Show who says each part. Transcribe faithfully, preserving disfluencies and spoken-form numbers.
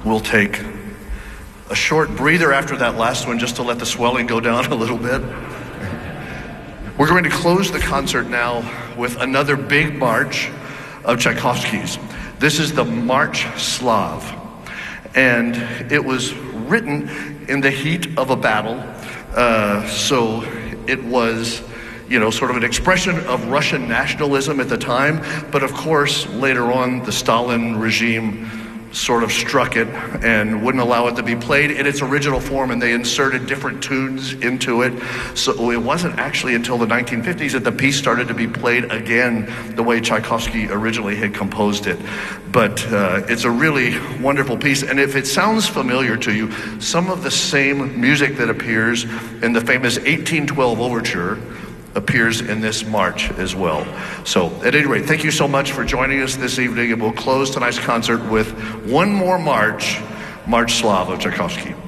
Speaker 1: We'll take a short breather after that last one just to let the swelling go down a little bit. We're going to close the concert now with another big march of Tchaikovsky's. This is the March Slav, and it was written in the heat of a battle, uh, so it was, you know, sort of an expression of Russian nationalism at the time, but of course, later on, the Stalin regime sort of struck it and wouldn't allow it to be played in its original form, and they inserted different tunes into it. So it wasn't actually until the nineteen fifties that the piece started to be played again the way Tchaikovsky originally had composed it. But uh, it's a really wonderful piece, and if it sounds familiar to you, some of the same music that appears in the famous eighteen twelve Overture appears in this march as well. So at any rate, thank you so much for joining us this evening, and we'll close tonight's concert with one more march, March Slav of Tchaikovsky.